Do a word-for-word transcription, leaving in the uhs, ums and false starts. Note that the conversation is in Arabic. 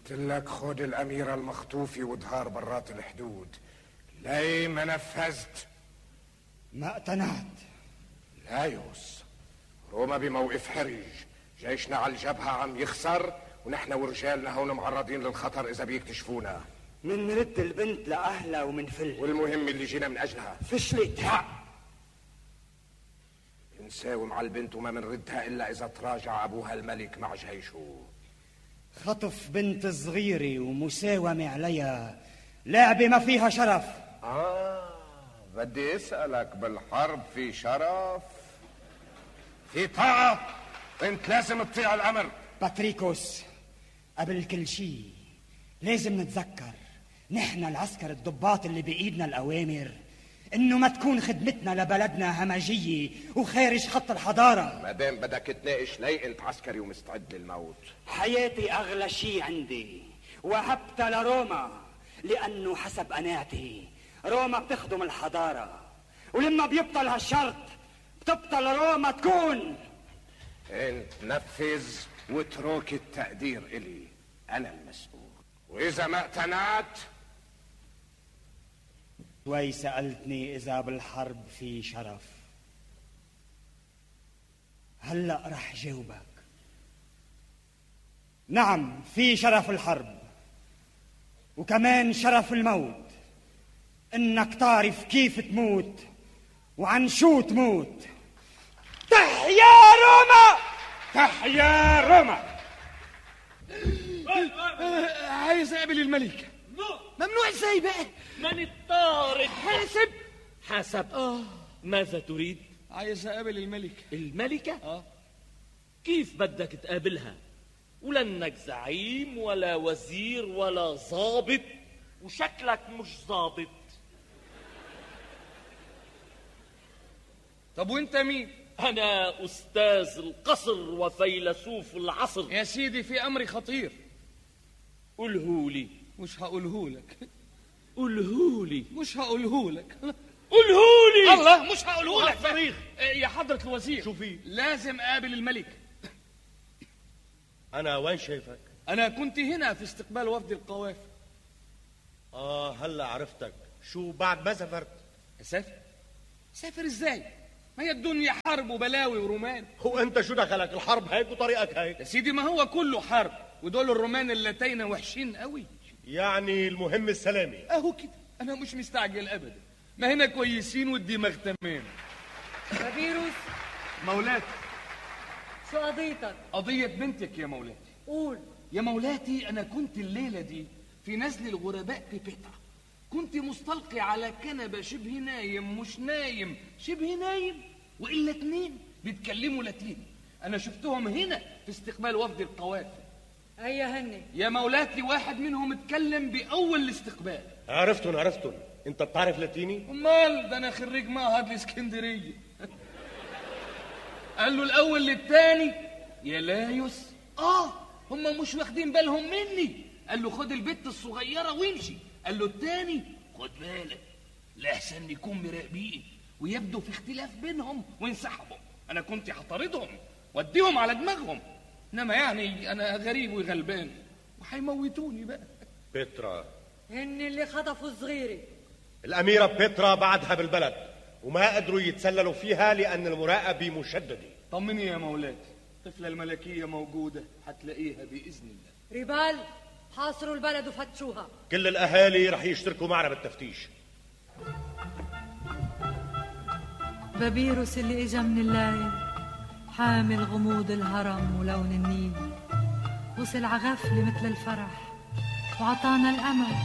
قلت لك خد الأميرة المخطوفة وادهار برات الحدود. ليه ما نفذت؟ ما اقتنعت. لا يوس، روما بموقف حرج، جيشنا على الجبهة عم يخسر، ونحن ورجالنا هون معرضين للخطر إذا بيكتشفونا. منرد البنت لأهلها ومنفل، والمهم اللي جينا من أجلها فشلت. نساوم على البنت وما منردها إلا إذا تراجع أبوها الملك مع جيشه. خطف بنت صغيرة ومساومة عليها لعبة ما فيها شرف. آه بدي أسألك، بالحرب في شرف؟ في طاعة، انت لازم تطيع الأمر. باتريكوس، قبل كل شيء لازم نتذكر نحن العسكر الضباط اللي بإيدنا الأوامر إنه ما تكون خدمتنا لبلدنا همجية وخارج خط الحضارة. ما دام بدك تناقش، ليه انت عسكري ومستعد للموت؟ حياتي أغلى شيء عندي، وهبتها لروما لأنه حسب قناعتي روما بتخدم الحضارة، ولما بيبطل هالشرط بتبطل روما تكون. انت نفذ واترك التقدير إلي، أنا المسؤول. وإذا ما اقتنعت، شوي سألتني إذا بالحرب في شرف، هلأ رح جاوبك. نعم، في شرف الحرب، وكمان شرف الموت، إنك تعرف كيف تموت وعن شو تموت. تحيا روما! تحيا روما! عايز اقابل الملك. ممنوع ازاي بقى؟ من الطارق؟ حاسب حسب. اه ماذا تريد؟ عايز اقابل الملك. الملكة؟ اه كيف بدك تقابلها؟ ولنك زعيم ولا وزير ولا ضابط، وشكلك مش ضابط. طب وانت مين؟ أنا أستاذ القصر وفيلسوف العصر. يا سيدي في أمري خطير. قولهولي. مش هقولهولك. قولهولي. مش هقولهولك. قولهولي. الله، مش هقولهولك. صريخ. يا حضرة الوزير، شو في؟ لازم أقابل الملك. أنا وين شايفك؟ أنا كنت هنا في استقبال وفد القوافل. آه هلا عرفتك. شو بعد ما سافرت؟ أسافر؟ سافر إزاي؟ ما هي الدنيا حرب وبلاوي ورومان. هو أنت شو دخلك الحرب هيك وطريقك هيك؟ يا سيدي ما هو كله حرب، ودول الرومان اللتين وحشين قوي. يعني المهم السلامة. أهو كده، أنا مش مستعجل أبدا، ما هنا كويسين والدماغ تمام. بابيروس، مولاتي. شو قضيتك؟ قضية بنتك يا مولاتي. قول. يا مولاتي، أنا كنت الليلة دي في نزل الغرباء ببيترا، كنت مستلقي على كنبة شبه نايم، مش نايم شبه نايم، وإلا اتنين بيتكلموا لاتيني. أنا شفتهم هنا في استقبال وفد القوافل. هيا هني يا مولاتي، واحد منهم اتكلم بأول الاستقبال. عرفتن عرفتن. أنت بتعرف لاتيني؟ أمال ده أنا خريج معهد الإسكندرية. قال له الأول للتاني: يا لايوس، آه هم مش واخدين بالهم مني. قال له: خد البت الصغيرة وامشي. قال له التاني: خد بالك لأحسن يكون مراقبين ويبدو في اختلاف بينهم وينسحبوا. أنا كنت هطاردهم واديهم على دماغهم، إنما يعني أنا غريب وغلبان وحيموتوني بقى. بيترا، هن اللي خطفوا الصغيرة. الأميرة بيترا بعدها بالبلد، وما قدروا يتسللوا فيها لأن المراقبة مشددة. طمني يا مولاتي، الطفلة الملكية موجودة، هتلاقيها بإذن الله. ريبال، حاصروا البلد وفتشوها. كل الأهالي رح يشتركوا معنا بالتفتيش. بابيروس اللي اجا من الليل حامل غموض الهرم ولون النيل، وصل عغفلة مثل الفرح وعطانا الأمل.